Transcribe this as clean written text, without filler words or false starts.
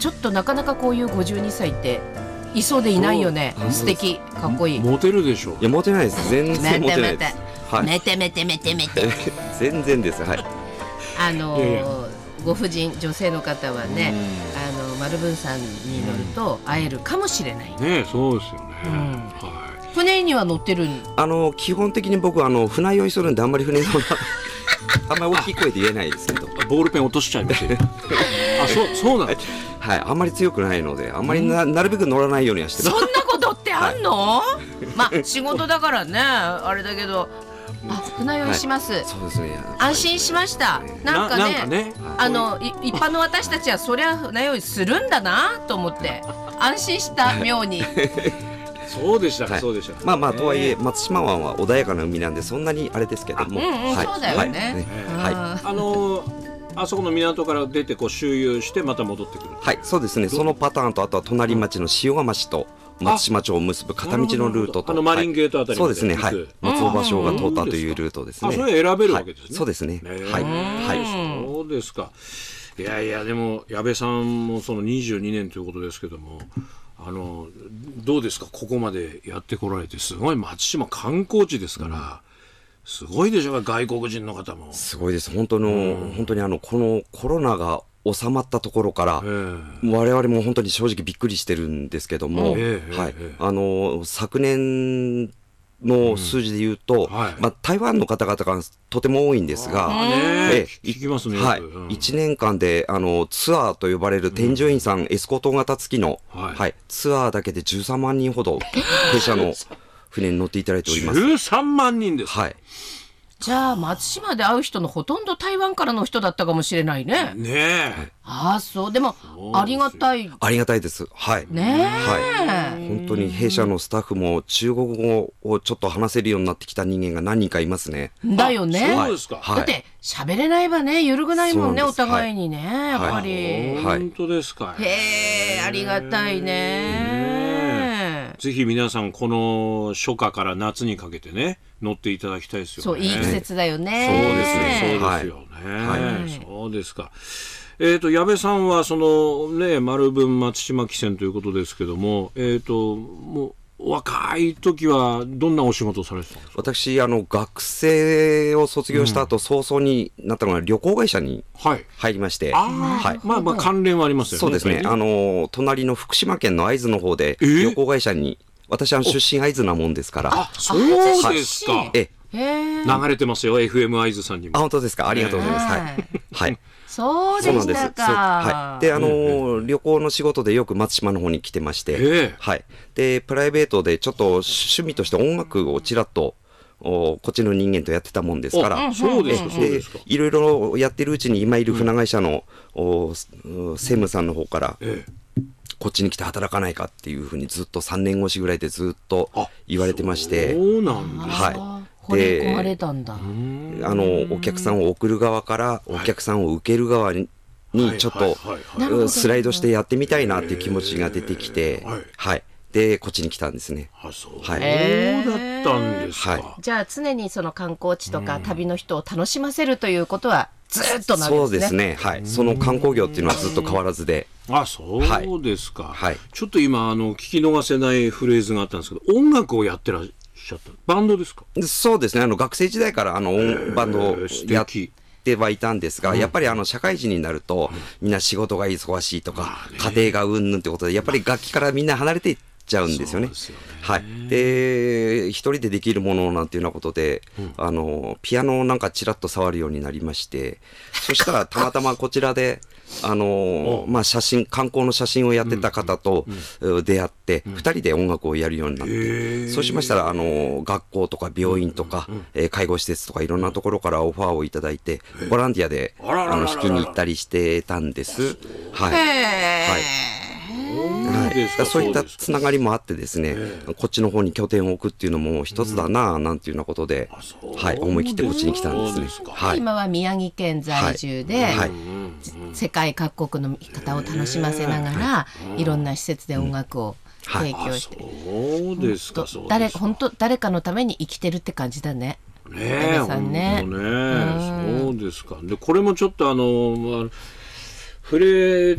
ちょっとなかなかこういう52歳っていそうでいないよね。素敵、かっこいい。 モテるでしょ。 いやモテないです。全然モテないです。はい、 めてめて全然です。はい。 ご婦人女性の方はね、丸文さんに乗ると会えるかもしれない。 ね、そうですよね。 はい。船には乗ってる。 基本的に僕船酔いするんであんまり船のあんまり大きい声で言えないですけど。 ボールペン落としちゃいました。そうなんです。 はい、あんまり強くないので、あんまりなるべく乗らないようにはしてます。 そんなことってあんの？まあ仕事だからね、あれだけど。船酔いします。 そうですね。 安心しました。なんかね、一般の私たちはそりゃ船酔いするんだなと思って安心した妙に。 そうでしたか、そうでした。 まあとはいえ松島湾は穏やかな海なんでそんなにあれですけども。 そうだよね。 あそこの港から出て周遊してまた戻ってくる。 はい、そうですね。そのパターンとあとは隣町の塩釜市と松島町を結ぶ片道のルートとマリンゲートあたりそうですね。はい。松尾芭蕉が通ったというルートですね。 それ選べるわけですね。 そうですね。はい。 そうですか。いやでも矢部さんもその22年ということですけども、どうですか、ここまでやってこられて。すごい松島観光地ですから。すごいでしょうか、外国人の方も。 すごいです。本当にこのコロナが収まったところから、我々も本当に正直びっくりしてるんですけども、昨年の数字で言うと、台湾の方々がとても多いんですが、 聞きますね。 1年間でツアーと呼ばれる添乗員さん、エスコート型付きの、ツアーだけで13万人ほど弊社の船に乗っていただいております。 13万人です。 はい。 じゃあ松島で会う人のほとんど台湾からの人だったかもしれないね。 ねえ。 そうでもありがたい。 ありがたいです。はい。 ねえ。はい。本当に弊社のスタッフも中国語をちょっと話せるようになってきた人間が何人かいますね。 だよね。 そうですか。 だって喋れないわね、揺るぐないもんね、お互いにね、やっぱり。 本当ですか。 へえ、ありがたいね。 ぜひ皆さんこの初夏から夏にかけてね乗っていただきたいですよね。 そう、いい季節だよね。 そうですね。そうですよね。そうですか。矢部さんはそのね丸文松島汽船ということですけども、もう若い時はどんなお仕事をされてたんですか？ 私学生を卒業した後、早々になったのが旅行会社に入りまして、 まあ関連はありますよね。 そうですね。隣の福島県の会津の方で旅行会社に、私出身会津なもんですから。 そうですか。流れてますよ、 FM 会津さんにも。 本当ですか。ありがとうございます。はい。 そうでしたか。 で旅行の仕事でよく松島の方に来てまして、でプライベートでちょっと趣味として音楽をちらっとこっちの人間とやってたもんですから、 そうですか、そうですか。 いろいろやってるうちに今いる船会社の専務さんの方から、こっちに来て働かないかっていうふうにずっと3年越しぐらいでずっと言われてまして。 そうなんですか。 惚れ込まれたんだ。 お客さんを送る側からお客さんを受ける側にちょっとスライドしてやってみたいなっていう気持ちが出てきて、でこっちに来たんですね。 そうだったんですか。 じゃあ常にその観光地とか旅の人を楽しませるということはずっとなんですね。 そうですね。その観光業っていうのはずっと変わらずで。 そうですか。ちょっと今聞き逃せないフレーズがあったんですけど、音楽をやってらっしゃった。バンドですか？ そうですね。学生時代からバンドをやってはいたんですが、やっぱり社会人になるとみんな仕事が忙しいとか家庭がうんぬんってことで、やっぱり楽器からみんな離れていっちゃうんですよね。で一人でできるものなんていうようなことで、ピアノをなんかちらっと触るようになりまして、そしたらたまたまこちらで観光の写真をやってた方と出会って、2人で音楽をやるようになって、そうしましたら学校とか病院とか、介護施設とかいろんなところからオファーをいただいて、ボランティアで弾きに行ったりしてたんです。そういったつながりもあってですね、こっちの方に拠点を置くっていうのも一つだななんていうようなことで、思い切ってこっちに来たんですね。 今は宮城県在住で、世界各国の方を楽しませながら、いろんな施設で音楽を提供して、 そうですか。 本当誰かのために生きてるって感じだね。 そうですか。でこれもちょっと触れ